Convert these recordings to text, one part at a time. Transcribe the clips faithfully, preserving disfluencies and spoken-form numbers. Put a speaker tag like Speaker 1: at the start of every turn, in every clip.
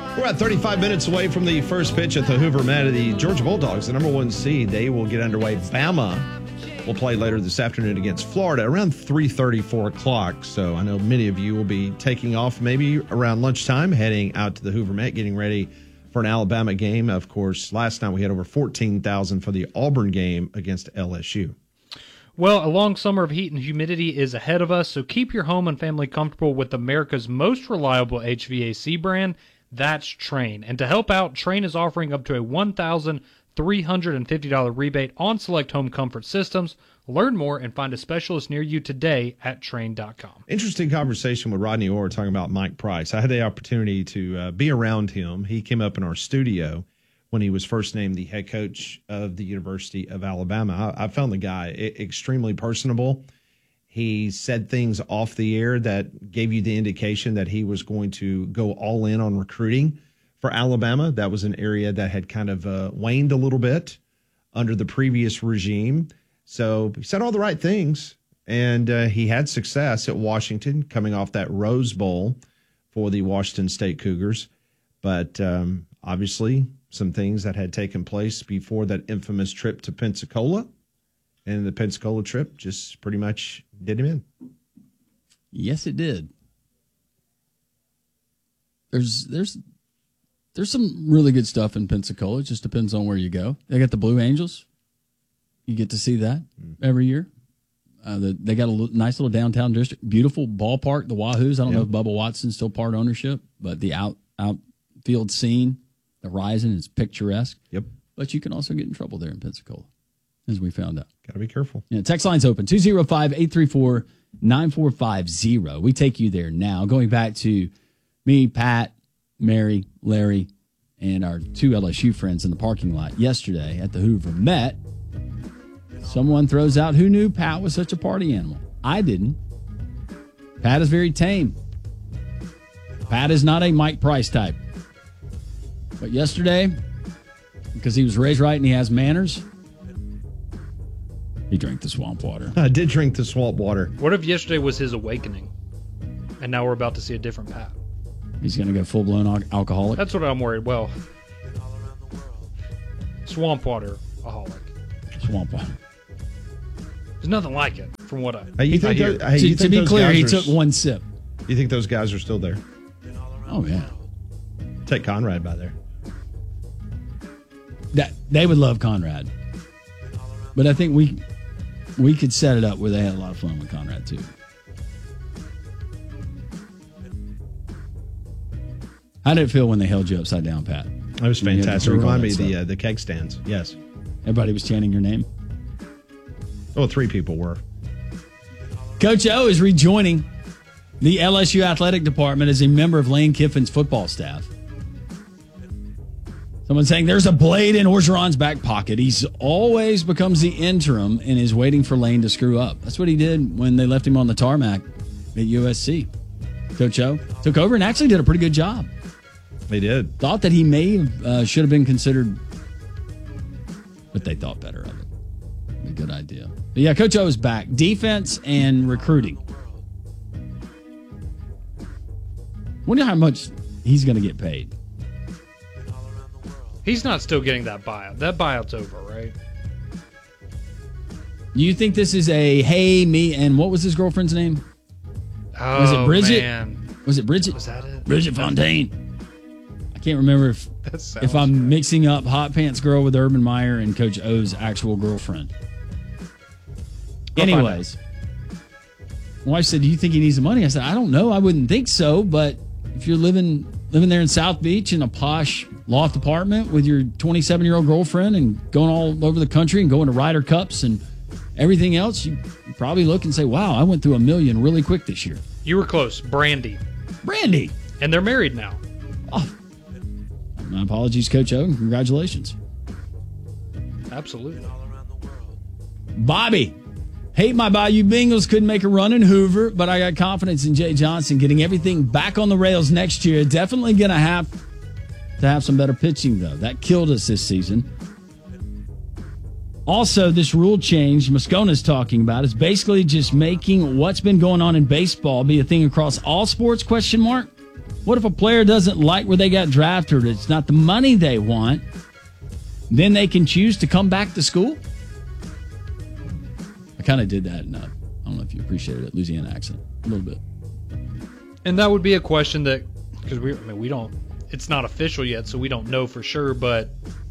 Speaker 1: We're about thirty-five minutes away from the first pitch at the Hoover Met. The Georgia Bulldogs, the number one seed, they will get underway. Bama will play later this afternoon against Florida around three thirty, four o'clock. So I know many of you will be taking off maybe around lunchtime, heading out to the Hoover Met, getting ready for an Alabama game. Of course, last night we had over fourteen thousand for the Auburn game against L S U.
Speaker 2: Well, a long summer of heat and humidity is ahead of us, so keep your home and family comfortable with America's most reliable H V A C brand. That's Trane. And to help out, Trane is offering up to a one thousand three hundred fifty dollars rebate on select home comfort systems. Learn more and find a specialist near you today at Trane dot com.
Speaker 1: Interesting conversation with Rodney Orr talking about Mike Price. I had the opportunity to uh, be around him. He came up in our studio when he was first named the head coach of the University of Alabama. I, I found the guy extremely personable. He said things off the air that gave you the indication that he was going to go all in on recruiting for Alabama. That was an area that had kind of uh, waned a little bit under the previous regime. So he said all the right things, and uh, he had success at Washington coming off that Rose Bowl for the Washington State Cougars. But um, obviously some things that had taken place before that infamous trip to Pensacola, and the Pensacola trip just pretty much did him in.
Speaker 3: Yes, it did. There's there's there's some really good stuff in Pensacola. It just depends on where you go. They got the Blue Angels. You get to see that every year. Uh, the, they got a little, nice little downtown district, beautiful ballpark. The Wahoos. I don't yep. know if Bubba Watson's still part ownership, but the out outfield scene, the Horizon is picturesque.
Speaker 1: Yep.
Speaker 3: But you can also get in trouble there in Pensacola, as we found out.
Speaker 1: Got to be careful.
Speaker 3: Yeah, text line's open, two oh five, eight three four, nine four five zero. We take you there now. Going back to me, Pat, Mary, Larry, and our two L S U friends in the parking lot yesterday at the Hoover Met. Someone throws out, who knew Pat was such a party animal? I didn't. Pat is very tame. Pat is not a Mike Price type. But yesterday, because he was raised right and he has manners, he drank the swamp water.
Speaker 1: I did drink the swamp water.
Speaker 2: What if yesterday was his awakening, and now we're about to see a different Pat?
Speaker 3: He's going to go full-blown al- alcoholic?
Speaker 2: That's what I'm worried. Well, swamp water aholic.
Speaker 3: Swamp water.
Speaker 2: There's nothing like it, from what I,
Speaker 1: hey, you think
Speaker 2: I hear.
Speaker 1: Those, hey,
Speaker 3: to,
Speaker 1: you
Speaker 3: to
Speaker 1: think
Speaker 3: be
Speaker 1: those
Speaker 3: clear, he
Speaker 1: are,
Speaker 3: took one sip.
Speaker 1: You think those guys are still there?
Speaker 3: Oh, yeah.
Speaker 1: Take Conrad by there.
Speaker 3: That they would love Conrad. But I think we we could set it up where they had a lot of fun with Conrad, too. How did it feel when they held you upside down, Pat?
Speaker 1: That was fantastic. Remind me of the, uh, the keg stands. Yes.
Speaker 3: Everybody was chanting your name?
Speaker 1: Oh, three people were.
Speaker 3: Coach O is rejoining the L S U athletic department as a member of Lane Kiffin's football staff. Someone saying there's a blade in Orgeron's back pocket. He's always becomes the interim and is waiting for Lane to screw up. That's what he did when they left him on the tarmac at U S C. Coach O took over and actually did a pretty good job.
Speaker 1: They did.
Speaker 3: Thought that he may have, uh, should have been considered, but they thought better of it. A good idea. But yeah, Coach O is back. Defense and recruiting. Wonder how much he's going to get paid.
Speaker 2: He's not still getting that buyout. That buyout's over, right?
Speaker 3: Do you think this is a, hey, me, and what was his girlfriend's name?
Speaker 2: Oh,
Speaker 3: was it Bridget?
Speaker 2: Man.
Speaker 3: Was it Bridget?
Speaker 2: Was that it?
Speaker 3: Bridget Fontaine. I can't remember if if I'm
Speaker 2: right.
Speaker 3: mixing up Hot Pants Girl with Urban Meyer and Coach O's actual girlfriend.
Speaker 2: I'll
Speaker 3: Anyways, my wife said, do you think he needs the money? I said, I don't know. I wouldn't think so. But if you're living living there in South Beach in a posh loft apartment with your twenty-seven-year-old girlfriend and going all over the country and going to Ryder Cups and everything else, you probably look and say, wow, I went through a million really quick this year.
Speaker 2: You were close. Brandy.
Speaker 3: Brandy.
Speaker 2: And they're married now.
Speaker 3: Oh. My apologies, Coach O, and congratulations.
Speaker 2: Absolutely.
Speaker 3: Bobby. Hate my Bayou Bengals couldn't make a run in Hoover, but I got confidence in Jay Johnson getting everything back on the rails next year. Definitely going to have to have some better pitching, though. That killed us this season. Also, this rule change Moscona's talking about is basically just making what's been going on in baseball be a thing across all sports, question mark. What if a player doesn't like where they got drafted, or it's not the money they want? Then they can choose to come back to school? I kind of did that in a, I don't know if you appreciated it, Louisiana accent. A little bit.
Speaker 2: And that would be a question that, because we, I mean, we don't, it's not official yet, so we don't know for sure, but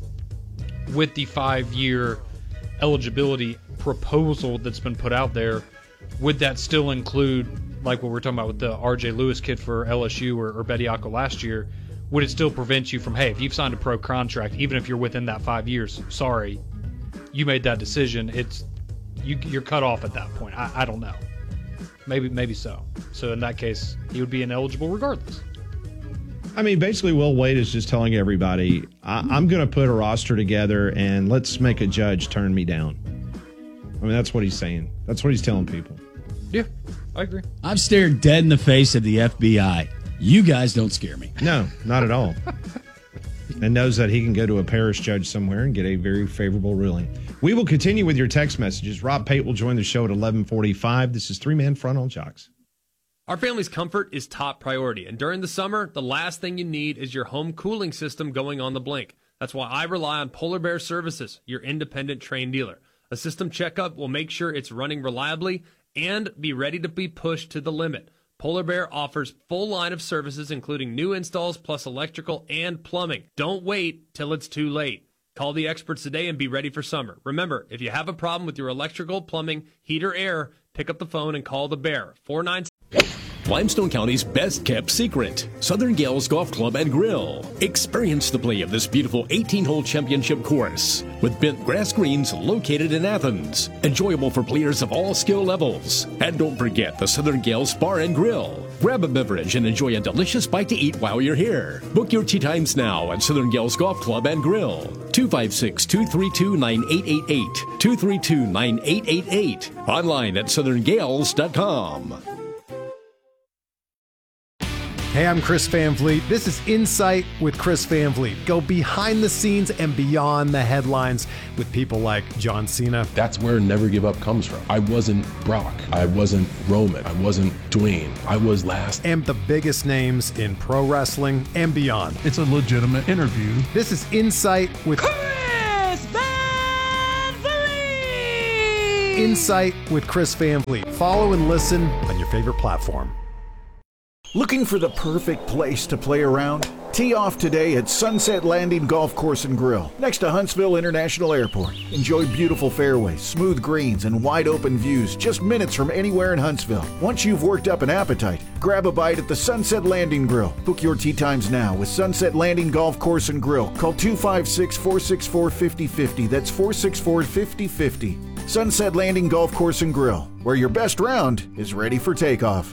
Speaker 2: with the five-year eligibility proposal that's been put out there, would that still include, like what we're talking about with the R J Lewis kid for L S U or, or Bediako last year, would it still prevent you from, hey, if you've signed a pro contract, even if you're within that five years, sorry, you made that decision, it's you, you're cut off at that point. I, I don't know. Maybe maybe so. So in that case, he would be ineligible regardless.
Speaker 1: I mean, basically, Will Wade is just telling everybody, I, I'm going to put a roster together and let's make a judge turn me down. I mean, that's what he's saying. That's what he's telling people.
Speaker 2: Yeah, I agree.
Speaker 3: I've stared dead in the face of the F B I. You guys don't scare me.
Speaker 1: No, not at all. And knows that he can go to a parish judge somewhere and get a very favorable ruling. We will continue with your text messages. Rob Pate will join the show at eleven forty-five. This is Three-Man Front on Jocks.
Speaker 4: Our family's comfort is top priority, and during the summer, the last thing you need is your home cooling system going on the blink. That's why I rely on Polar Bear Services, your independent Trane dealer. A system checkup will make sure it's running reliably and be ready to be pushed to the limit. Polar Bear offers full line of services, including new installs plus electrical and plumbing. Don't wait till it's too late. Call the experts today and be ready for summer. Remember, if you have a problem with your electrical, plumbing, heat, or air, pick up the phone and call the Bear. four nine six
Speaker 5: Limestone County's best-kept secret, Southern Gales Golf Club and Grill. Experience the play of this beautiful eighteen-hole championship course with bent grass greens located in Athens. Enjoyable for players of all skill levels. And don't forget the Southern Gales Bar and Grill. Grab a beverage and enjoy a delicious bite to eat while you're here. Book your tee times now at Southern Gales Golf Club and Grill. two five six, two three two, nine eight eight eight. two three two, nine eight eight eight. Online at southern gales dot com.
Speaker 6: Hey, I'm Chris Van Vliet. This is Insight with Chris Van Vliet. Go behind the scenes and beyond the headlines with people like John Cena.
Speaker 7: That's where Never Give Up comes from. I wasn't Brock. I wasn't Roman. I wasn't Dwayne. I was last.
Speaker 6: And the biggest names in pro wrestling and beyond.
Speaker 8: It's a legitimate interview.
Speaker 6: This is Insight with
Speaker 9: Chris Van Vliet.
Speaker 6: Insight with Chris Van Vliet. Follow and listen on your favorite platform.
Speaker 10: Looking for the perfect place to play around? Tee off today at Sunset Landing Golf Course and Grill, next to Huntsville International Airport. Enjoy beautiful fairways, smooth greens, and wide open views just minutes from anywhere in Huntsville. Once you've worked up an appetite, grab a bite at the Sunset Landing Grill. Book your tee times now with Sunset Landing Golf Course and Grill. Call two five six, four six four, five zero five zero. That's four six four, five zero five zero. Sunset Landing Golf Course and Grill, where your best round is ready for takeoff.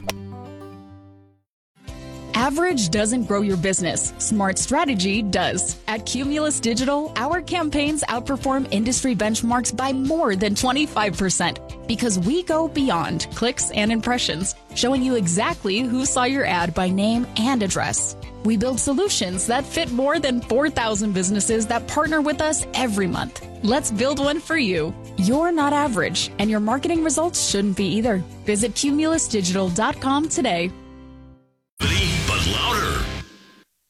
Speaker 11: Average doesn't grow your business. Smart strategy does. At Cumulus Digital, our campaigns outperform industry benchmarks by more than twenty-five percent because we go beyond clicks and impressions, showing you exactly who saw your ad by name and address. We build solutions that fit more than four thousand businesses that partner with us every month. Let's build one for you. You're not average, and your marketing results shouldn't be either. Visit cumulus digital dot com today.